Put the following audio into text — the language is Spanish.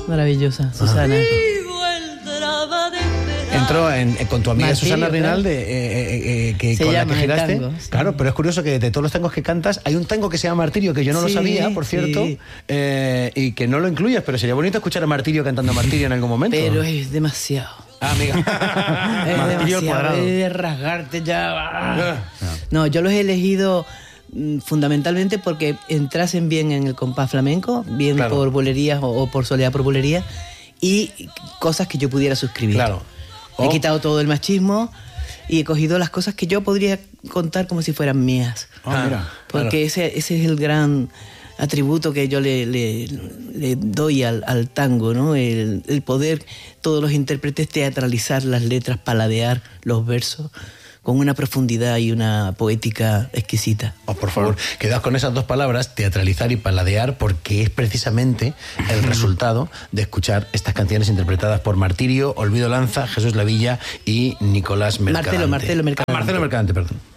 maravillosa, Susana. Entró con tu amiga Martirio, Susana Rinaldi, Se con la llama que el giraste. tango, sí. Claro, pero es curioso que de todos los tangos que cantas, hay un tango que se llama Martirio, que yo no lo Sí, sabía, por cierto, sí. y que no lo incluyes, pero sería bonito escuchar a Martirio cantando Martirio en algún momento. Pero es demasiado. Ah, amiga. Es Martirio al demasiado, cuadrado. es de rasgarte ya. No, yo los he elegido fundamentalmente porque entrasen bien en el compás flamenco, bien Claro. por bolerías o por soleá por bolería, y cosas que yo pudiera suscribir. Claro. He quitado todo el machismo y he cogido las cosas que yo podría contar como si fueran mías. Mira. Porque ese es el gran atributo que yo le doy al tango, ¿no? El poder, todos los intérpretes, teatralizar las letras, paladear los versos con una profundidad y una poética exquisita. Oh, por favor, quedaos con esas dos palabras, teatralizar y paladear, porque es precisamente el resultado de escuchar estas canciones interpretadas por Martirio, Olvido Lanza, Jesús Lavilla y Nicolás Mercadante. Marcelo Mercadante. Marcelo Mercadante, perdón.